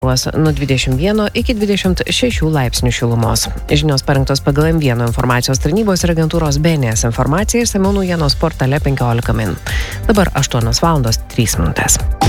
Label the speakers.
Speaker 1: Nuo 21 iki 26 laipsnių šilumos. Žinios parengtos pagal M1 informacijos tarnybos ir agentūros BNS informaciją išsamiau naujienos portale 15 min. Dabar 8:03 min.